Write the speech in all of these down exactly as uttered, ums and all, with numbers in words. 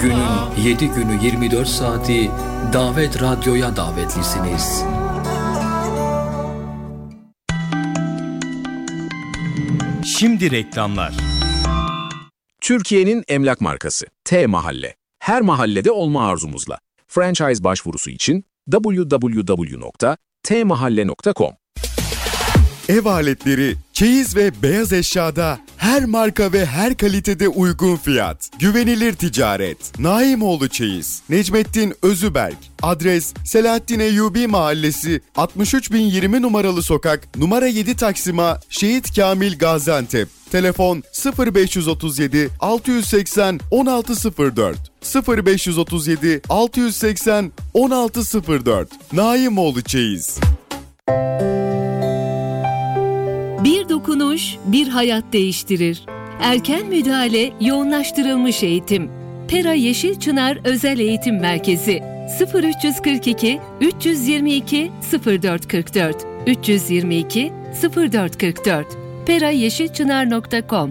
Günün yedi günü yirmi dört saati Davet Radyo'ya davetlisiniz. Şimdi reklamlar. Türkiye'nin emlak markası T Mahalle. Her mahallede olma arzumuzla. Franchise başvurusu için double-u double-u double-u nokta t mahalle nokta com. Ev aletleri, çeyiz ve beyaz eşyada her marka ve her kalitede uygun fiyat. Güvenilir ticaret. Naimoğlu Çeyiz. Necmettin Özüberk. Adres Selahattin Eyyubi Mahallesi, altmış üç bin yirmi numaralı sokak, numara yedi Taksim'a, Şehit Kamil Gaziantep. Telefon sıfır beş otuz yedi altı yüz seksen on altı sıfır dört sıfır beş otuz yedi altı yüz seksen on altı sıfır dört. Naimoğlu Çeyiz. Bir dokunuş, bir hayat değiştirir. Erken müdahale, yoğunlaştırılmış eğitim. Pera Yeşilçınar Özel Eğitim Merkezi sıfır üç kırk iki üç yüz yirmi iki sıfır dört kırk dört üç yüz yirmi iki sıfır dört kırk dört pera yeşilçınar nokta com.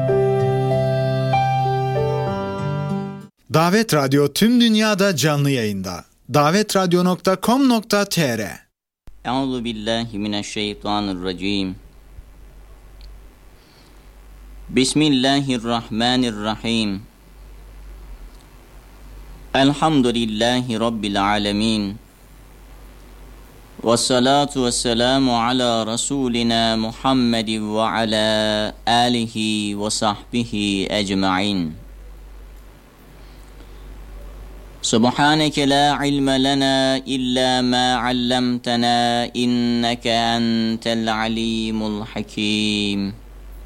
Davet Radyo tüm dünyada canlı yayında. davet radyo nokta com nokta t r. Euzu billahi mineşşeytanirracim. Bismillahirrahmanirrahim. Elhamdülillahi Rabbil alemin. Vessalatu vesselamu ala Resulina Muhammedin ve ala alihi ve sahbihi ecma'in. Subhaneke la ilme lana illa ma allamtana inneke entel alimul hakim.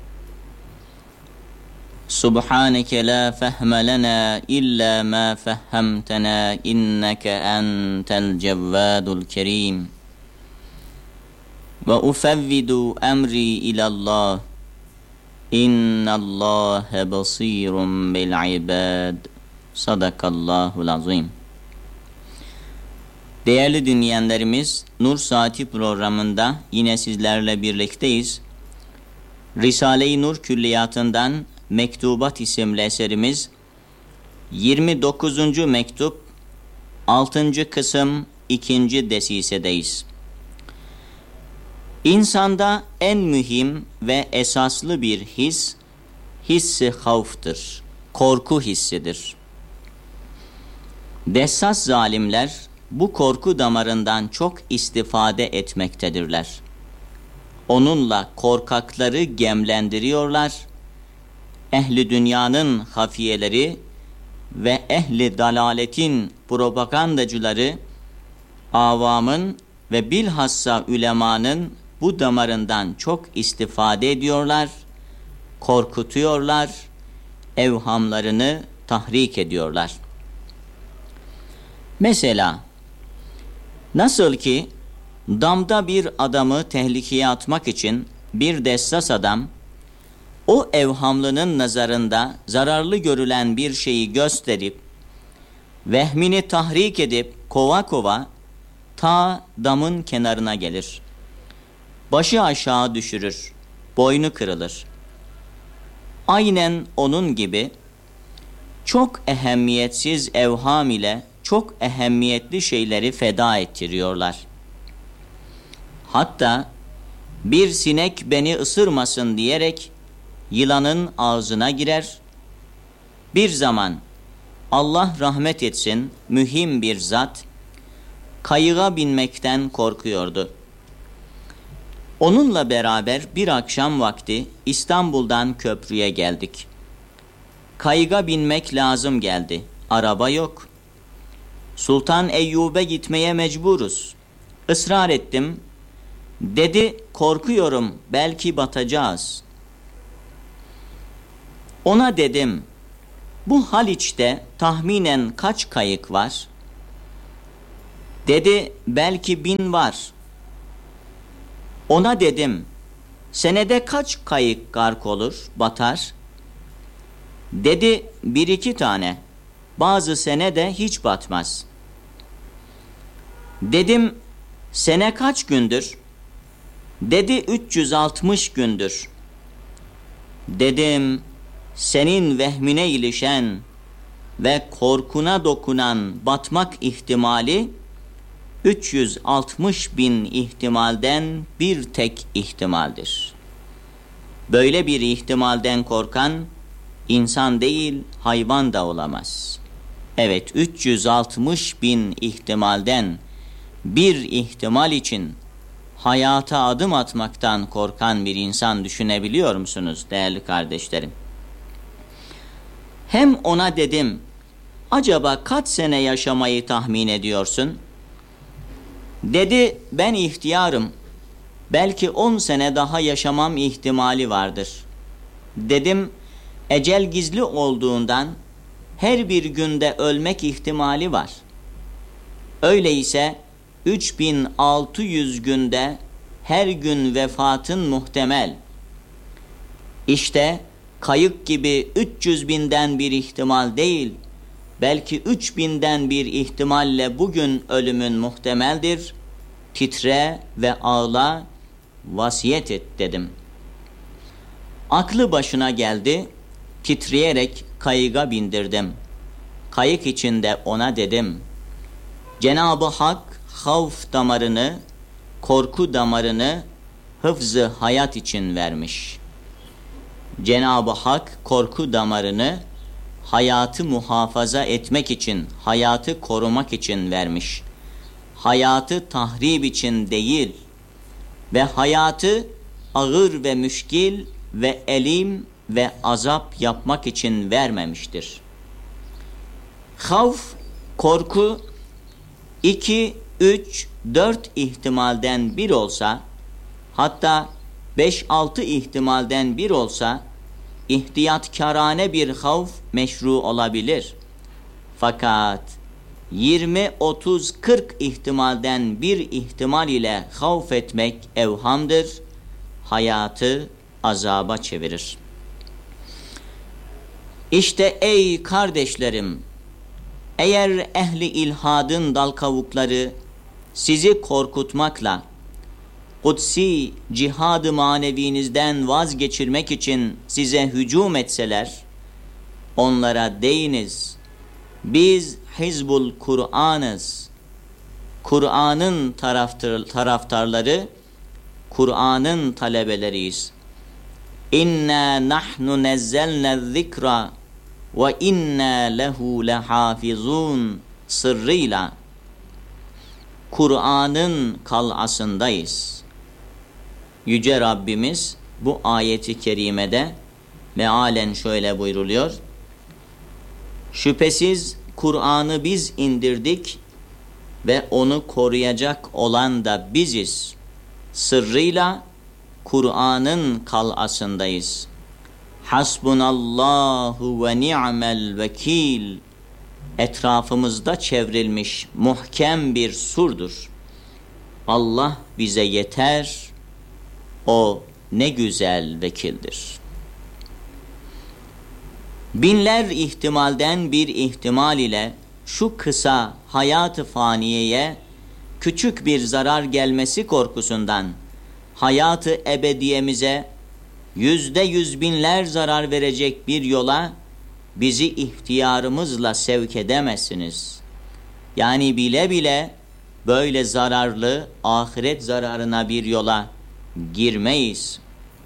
Subhaneke la fehme lana illa ma fehhemtena inneke entel cevvadul kerim. Ve ufevvidu emri ilallah. İnnallâhe basîrun bil ibad. Sadakallahul azim. Değerli dinleyenlerimiz, Nur Saati programında yine sizlerle birlikteyiz. Risale-i Nur Külliyatı'ndan Mektubat isimli eserimiz yirmi dokuzuncu mektup, altıncı kısım, ikinci desisedeyiz. İnsanda en mühim ve esaslı bir his, hissi havftır, korku hissidir. Dessas zalimler bu korku damarından çok istifade etmektedirler. Onunla korkakları gemlendiriyorlar. Ehli dünyanın hafiyeleri ve ehli dalaletin propagandacıları, avamın ve bilhassa ülemanın bu damarından çok istifade ediyorlar, korkutuyorlar, evhamlarını tahrik ediyorlar. Mesela, nasıl ki damda bir adamı tehlikeye atmak için bir dessas adam, o evhamlının nazarında zararlı görülen bir şeyi gösterip, vehmini tahrik edip kova kova ta damın kenarına gelir. Başı aşağı düşürür, boynu kırılır. Aynen onun gibi çok ehemmiyetsiz evham ile çok ehemmiyetli şeyleri feda ettiriyorlar. Hatta bir sinek beni ısırmasın diyerek yılanın ağzına girer. Bir zaman Allah rahmet etsin mühim bir zat kayığa binmekten korkuyordu. Onunla beraber bir akşam vakti İstanbul'dan köprüye geldik. Kayığa binmek lazım geldi. Araba yok. Sultan Eyyub'e gitmeye mecburuz. Israr ettim. Dedi, korkuyorum, belki batacağız. Ona dedim, bu Haliç'te tahminen kaç kayık var? Dedi, belki bin var. Ona dedim, senede kaç kayık gark olur, batar? Dedi, bir iki tane. Bazı sene de hiç batmaz. Dedim, sene kaç gündür? Dedi, üç yüz altmış gündür. Dedim, senin vehmine ilişen ve korkuna dokunan batmak ihtimali üç yüz altmış bin ihtimalden bir tek ihtimaldir. Böyle bir ihtimalden korkan insan değil, hayvan da olamaz. Evet, üç yüz altmış bin ihtimalden bir ihtimal için hayata adım atmaktan korkan bir insan düşünebiliyor musunuz değerli kardeşlerim? Hem ona dedim, acaba kaç sene yaşamayı tahmin ediyorsun? Dedi, ben ihtiyarım, belki on sene daha yaşamam ihtimali vardır. Dedim, ecel gizli olduğundan her bir günde ölmek ihtimali var. Öyleyse üç bin altı yüz günde her gün vefatın muhtemel. İşte kayık gibi üç yüz binden bir ihtimal değil, belki üç binden bir ihtimalle bugün ölümün muhtemeldir. Titre ve ağla, vasiyet et dedim. Aklı başına geldi, titreyerek kayığa bindirdim. Kayık içinde ona dedim, Cenab-ı Hak havf damarını, korku damarını hıfz-ı hayat için vermiş. Cenab-ı Hak korku damarını hayatı muhafaza etmek için, hayatı korumak için vermiş. Hayatı tahrip için değil ve hayatı ağır ve müşkil ve elim ve azap yapmak için vermemiştir. Havf, korku iki, üç, dört ihtimalden bir olsa, hatta beş, altı ihtimalden bir olsa, ihtiyatkârane bir havf meşru olabilir. Fakat yirmi, otuz, kırk ihtimalden bir ihtimal ile havf etmek evhamdır, hayatı azaba çevirir. İşte ey kardeşlerim, eğer ehli ilhadın dal kavukları sizi korkutmakla, kutsi cihad-ı manevinizden vazgeçirmek için size hücum etseler, onlara deyiniz, biz Hizbul Kur'an'ız. Kur'an'ın taraftar, taraftarları, Kur'an'ın talebeleriyiz. İnna nahnu nezzelne zikra ve inna lehu lehafizun sırrıyla Kur'an'ın kal'asındayız. Yüce Rabbimiz bu ayeti kerimede mealen şöyle buyruluyor. Şüphesiz Kur'an'ı biz indirdik ve onu koruyacak olan da biziz. Sırrıyla Kur'an'ın kal'asındayız. Hasbunallahu ve ni'mel vekil. Etrafımızda çevrilmiş muhkem bir surdur. Allah bize yeter, o ne güzel vekildir. Binler ihtimalden bir ihtimal ile şu kısa hayat-ı faniyeye küçük bir zarar gelmesi korkusundan hayat-ı ebediyemize yüzde yüz binler zarar verecek bir yola bizi ihtiyarımızla sevk edemezsiniz. Yani bile bile böyle zararlı ahiret zararına bir yola girmeyiz.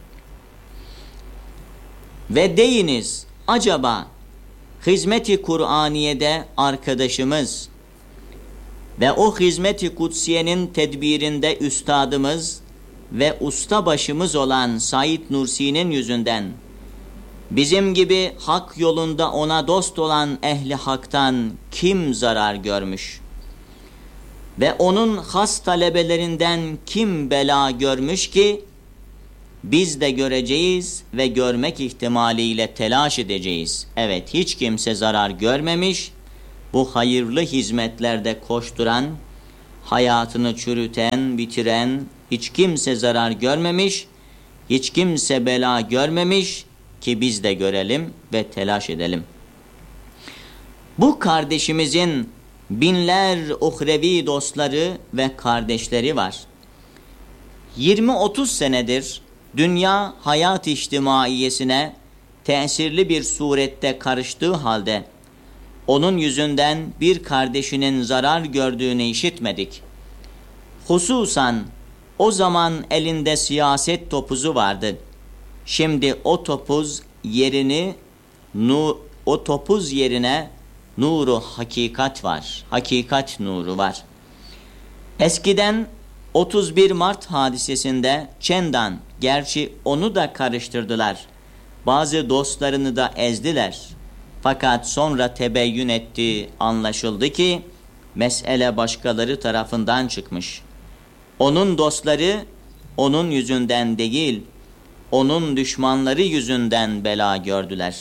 Ve deyiniz, acaba hizmet-i Kur'aniye'de arkadaşımız ve o hizmet-i kutsiyenin tedbirinde üstadımız ve usta başımız olan Said Nursi'nin yüzünden bizim gibi hak yolunda ona dost olan ehli haktan kim zarar görmüş ve onun has talebelerinden kim bela görmüş ki biz de göreceğiz ve görmek ihtimaliyle telaş edeceğiz. Evet, hiç kimse zarar görmemiş, bu hayırlı hizmetlerde koşturan, hayatını çürüten, bitiren hiç kimse zarar görmemiş, hiç kimse bela görmemiş ki biz de görelim ve telaş edelim. Bu kardeşimizin binler uhrevi dostları ve kardeşleri var. yirmi otuz senedir dünya hayat içtimaiyesine tesirli bir surette karıştığı halde onun yüzünden bir kardeşinin zarar gördüğünü işitmedik. Hususan o zaman elinde siyaset topuzu vardı. Şimdi o topuz yerini nu, o topuz yerine nuru hakikat var. Hakikat nuru var. Eskiden otuz bir Mart hadisesinde Çendan, gerçi onu da karıştırdılar. Bazı dostlarını da ezdiler. Fakat sonra tebeyyün etti, anlaşıldı ki mesele başkaları tarafından çıkmış. Onun dostları onun yüzünden değil, onun düşmanları yüzünden bela gördüler.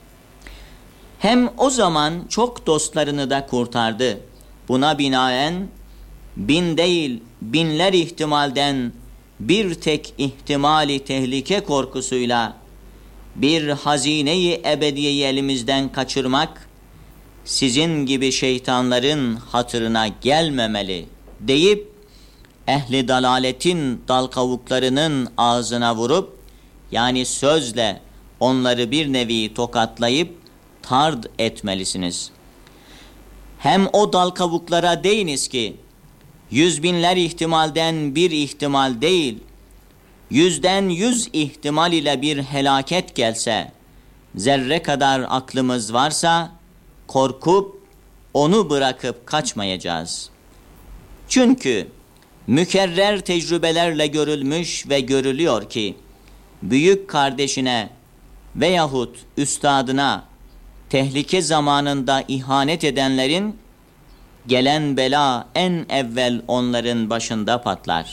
Hem o zaman çok dostlarını da kurtardı. Buna binaen bin değil binler ihtimalden bir tek ihtimali tehlike korkusuyla bir hazine-i ebediyeyi elimizden kaçırmak sizin gibi şeytanların hatırına gelmemeli deyip ehli dalaletin dal kavuklarının ağzına vurup, yani sözle onları bir nevi tokatlayıp tard etmelisiniz. Hem o dal kavuklara deyiniz ki yüz binler ihtimalden bir ihtimal değil, yüzden yüz ihtimal ile bir helaket gelse, zerre kadar aklımız varsa korkup onu bırakıp kaçmayacağız. Çünkü mükerrer tecrübelerle görülmüş ve görülüyor ki büyük kardeşine veyahut üstadına tehlike zamanında ihanet edenlerin gelen bela en evvel onların başında patlar.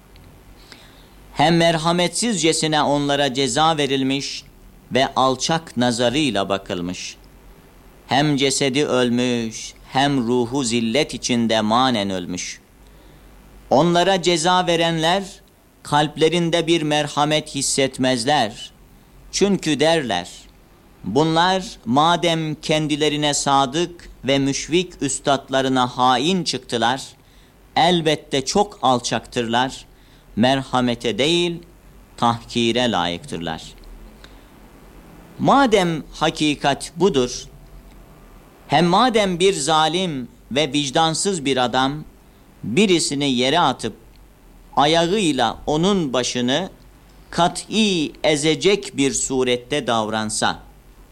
Hem merhametsizcesine onlara ceza verilmiş ve alçak nazarıyla bakılmış. Hem cesedi ölmüş, hem ruhu zillet içinde manen ölmüş. Onlara ceza verenler kalplerinde bir merhamet hissetmezler. Çünkü derler, bunlar madem kendilerine sadık ve müşfik üstadlarına hain çıktılar, elbette çok alçaktırlar, merhamete değil tahkire layıktırlar. Madem hakikat budur, hem madem bir zalim ve vicdansız bir adam birisini yere atıp ayağıyla onun başını kat'i ezecek bir surette davransa,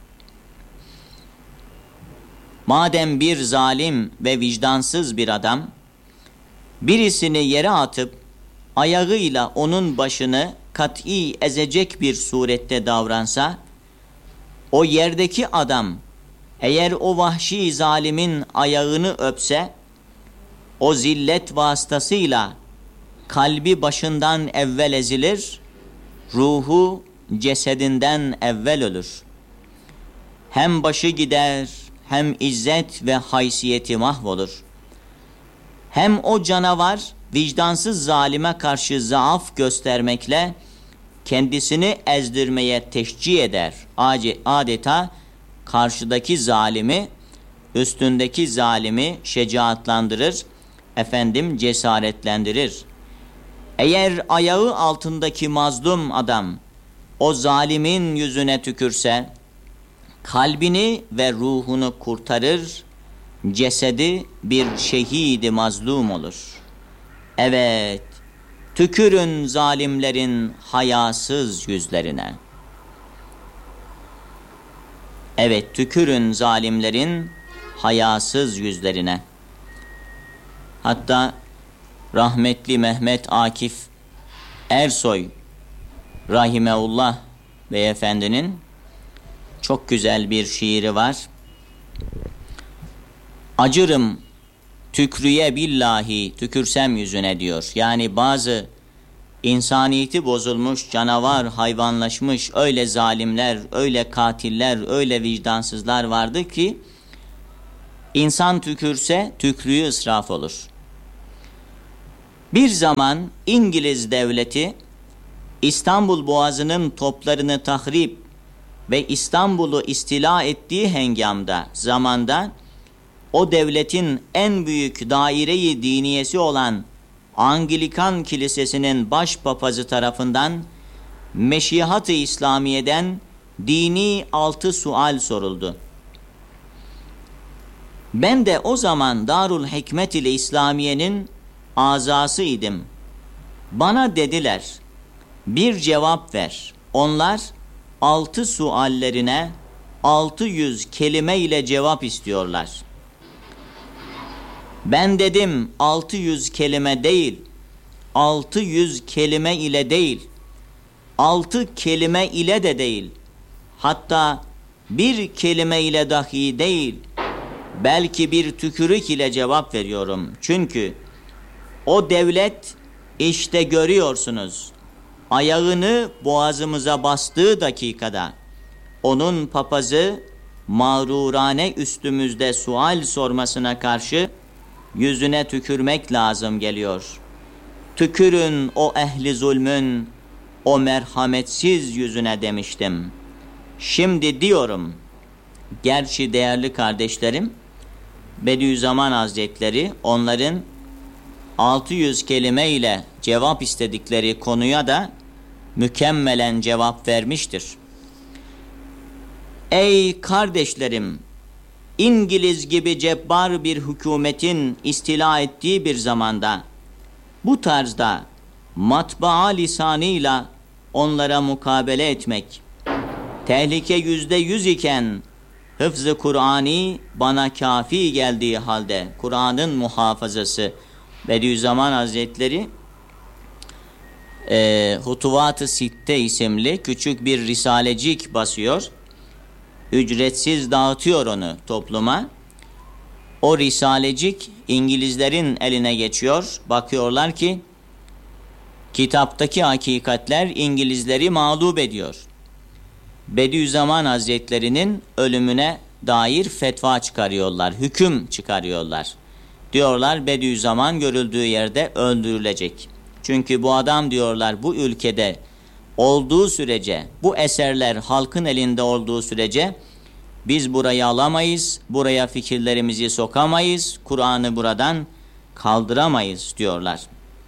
madem bir zalim ve vicdansız bir adam birisini yere atıp ayağıyla onun başını kat'i ezecek bir surette davransa, o yerdeki adam eğer o vahşi zalimin ayağını öpse, o zillet vasıtasıyla kalbi başından evvel ezilir, ruhu cesedinden evvel ölür. Hem başı gider, hem izzet ve haysiyeti mahvolur. Hem o canavar vicdansız zalime karşı zaaf göstermekle kendisini ezdirmeye teşcih eder. Adeta karşıdaki zalimi, üstündeki zalimi şecaatlandırır, efendim cesaretlendirir. Eğer ayağı altındaki mazlum adam o zalimin yüzüne tükürse, kalbini ve ruhunu kurtarır, cesedi bir şehidi mazlum olur. Evet, tükürün zalimlerin hayasız yüzlerine. Evet, tükürün zalimlerin hayasız yüzlerine. Hatta rahmetli Mehmet Akif Ersoy rahimeullah beyefendinin çok güzel bir şiiri var. Acırım tükrüye billahi tükürsem yüzüne diyor. Yani bazı insaniyeti bozulmuş, canavar, hayvanlaşmış öyle zalimler, öyle katiller, öyle vicdansızlar vardı ki insan tükürse tükrüğü ısraf olur. Bir zaman İngiliz devleti İstanbul Boğazı'nın toplarını tahrip ve İstanbul'u istila ettiği hengamda, zamanda o devletin en büyük daire-i diniyesi olan Anglikan Kilisesi'nin başpapazı tarafından Meşihat-ı İslamiye'den dini altı sual soruldu. Ben de o zaman Darul Hikmet-i İslamiye'nin azasıydım. Bana dediler, bir cevap ver. Onlar altı suallerine altı yüz kelime ile cevap istiyorlar. Ben dedim altı yüz kelime değil, altı yüz kelime ile değil, altı kelime ile de değil, hatta bir kelime ile dahi değil, belki bir tükürük ile cevap veriyorum. Çünkü o devlet işte görüyorsunuz, ayağını boğazımıza bastığı dakikada onun papazı mağrurane üstümüzde sual sormasına karşı yüzüne tükürmek lazım geliyor. Tükürün o ehli zulmün o merhametsiz yüzüne demiştim. Şimdi diyorum, gerçi değerli kardeşlerim, Bediüzzaman Hazretleri onların altı yüz kelime ile cevap istedikleri konuya da mükemmelen cevap vermiştir. Ey kardeşlerim, İngiliz gibi cebbar bir hükümetin istila ettiği bir zamanda bu tarzda matbaa lisanıyla onlara mukabele etmek, tehlike yüzde yüz iken hıfz-ı Kur'ani bana kafi geldiği halde Kur'an'ın muhafazası, Bediüzzaman Hazretleri e, Hutuvat-ı Sitte isimli küçük bir risalecik basıyor. Ücretsiz dağıtıyor onu topluma. O risalecik İngilizlerin eline geçiyor. Bakıyorlar ki kitaptaki hakikatler İngilizleri mağlup ediyor. Bediüzzaman Hazretleri'nin ölümüne dair fetva çıkarıyorlar, hüküm çıkarıyorlar. Diyorlar Bediüzzaman görüldüğü yerde öldürülecek. Çünkü bu adam diyorlar bu ülkede olduğu sürece, bu eserler halkın elinde olduğu sürece biz burayı alamayız, buraya fikirlerimizi sokamayız, Kur'an'ı buradan kaldıramayız diyorlar.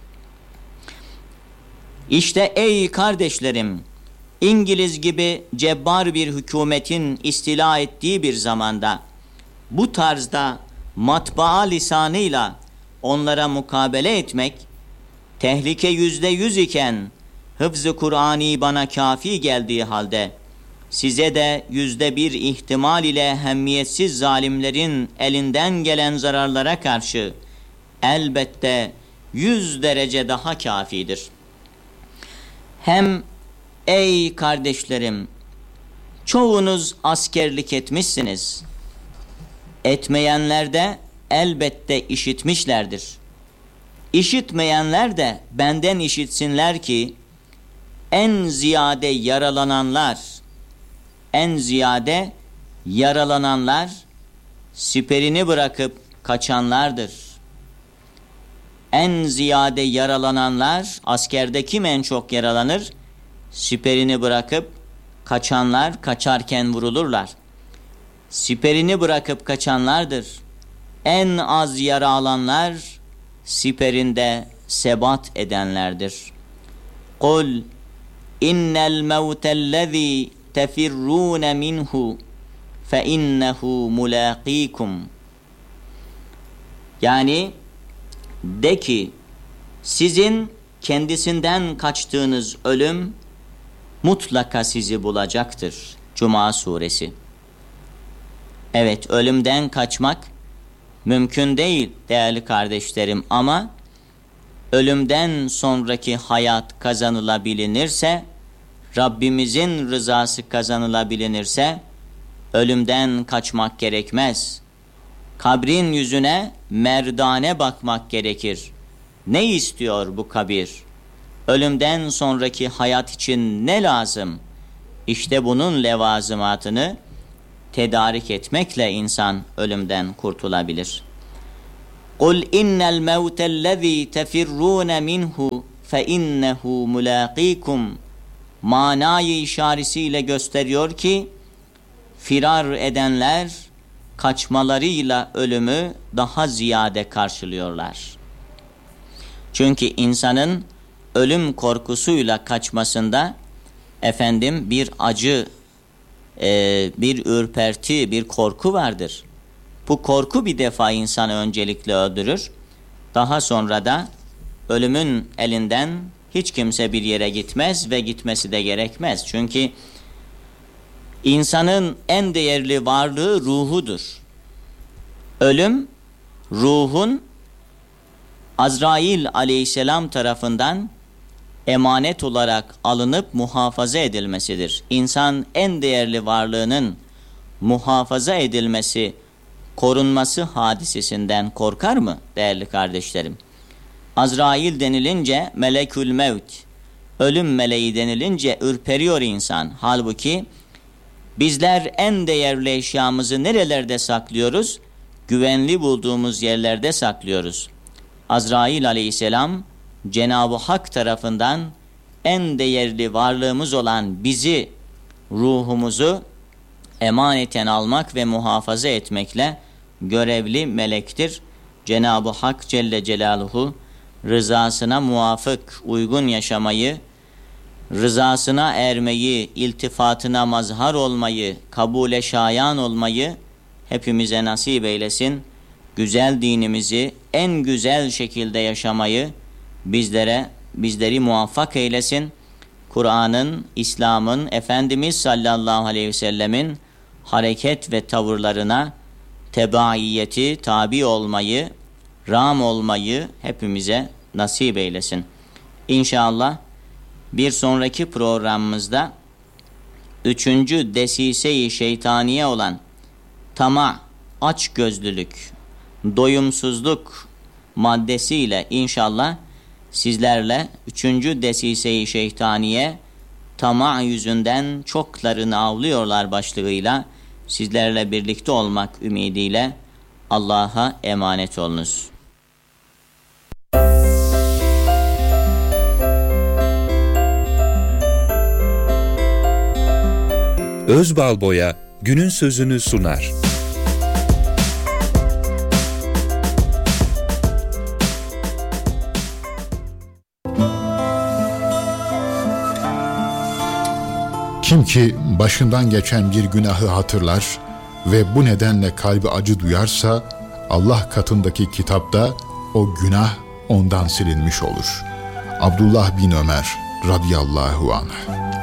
İşte ey kardeşlerim, İngiliz gibi cebbar bir hükümetin istila ettiği bir zamanda bu tarzda matbaa lisanıyla onlara mukabele etmek, tehlike yüzde yüz iken hıfz-ı Kur'ani bana kafi geldiği halde size de yüzde bir ihtimal ile ehemmiyetsiz zalimlerin elinden gelen zararlara karşı elbette yüz derece daha kafidir. Hem ey kardeşlerim, çoğunuz askerlik etmişsiniz. Etmeyenler de elbette işitmişlerdir. İşitmeyenler de benden işitsinler ki en ziyade yaralananlar, en ziyade yaralananlar siperini bırakıp kaçanlardır. En ziyade yaralananlar, askerde kim en çok yaralanır? Siperini bırakıp kaçanlar, kaçarken vurulurlar. Siperini bırakıp kaçanlardır. En az yara alanlar siperinde sebat edenlerdir. Kul innel mevtellezî tefirrûne minhu fe innehu mulâkîkum. Yani de ki sizin kendisinden kaçtığınız ölüm mutlaka sizi bulacaktır. Cuma suresi. Evet, ölümden kaçmak mümkün değil değerli kardeşlerim, ama ölümden sonraki hayat kazanılabilinirse, Rabbimizin rızası kazanılabilinirse ölümden kaçmak gerekmez. Kabrin yüzüne merdane bakmak gerekir. Ne istiyor bu kabir? Ölümden sonraki hayat için ne lazım? İşte bunun levazımatını tedarik etmekle insan ölümden kurtulabilir. قُلْ اِنَّ الْمَوْتَ الَّذ۪ي تَفِرُّونَ مِنْهُ فَاِنَّهُ مُلَاقِيكُمْ manayı işaretiyle gösteriyor ki firar edenler kaçmalarıyla ölümü daha ziyade karşılıyorlar. Çünkü insanın ölüm korkusuyla kaçmasında efendim bir acı, e, bir ürperti, bir korku vardır. Bu korku bir defa insanı öncelikle öldürür. Daha sonra da ölümün elinden hiç kimse bir yere gitmez ve gitmesi de gerekmez. Çünkü insanın en değerli varlığı ruhudur. Ölüm, ruhun Azrail aleyhisselam tarafından emanet olarak alınıp muhafaza edilmesidir. İnsan en değerli varlığının muhafaza edilmesi, korunması hadisesinden korkar mı değerli kardeşlerim? Azrail denilince melekül mevt, ölüm meleği denilince ürperiyor insan. Halbuki bizler en değerli eşyamızı nerelerde saklıyoruz? Güvenli bulduğumuz yerlerde saklıyoruz. Azrail aleyhisselam Cenab-ı Hak tarafından en değerli varlığımız olan bizi, ruhumuzu emaneten almak ve muhafaza etmekle görevli melektir. Cenab-ı Hak Celle Celaluhu rızasına muvafık, uygun yaşamayı, rızasına ermeyi, iltifatına mazhar olmayı, kabule şayan olmayı hepimize nasip eylesin. Güzel dinimizi en güzel şekilde yaşamayı bizlere, bizleri muvaffak eylesin. Kur'an'ın, İslam'ın, Efendimiz sallallahu aleyhi ve sellemin hareket ve tavırlarına tebaiyeti, tabi olmayı, ram olmayı hepimize nasip eylesin. İnşallah bir sonraki programımızda üçüncü desise-i şeytaniye olan tamah, açgözlülük, doyumsuzluk maddesiyle inşallah sizlerle üçüncü desise-i şeytaniye tamah yüzünden çoklarını avlıyorlar başlığıyla sizlerle birlikte olmak ümidiyle Allah'a emanet olunuz. Özbalboya günün sözünü sunar. Kim ki başından geçen bir günahı hatırlar ve bu nedenle kalbi acı duyarsa, Allah katındaki kitapta o günah ondan silinmiş olur. Abdullah bin Ömer radıyallahu anh.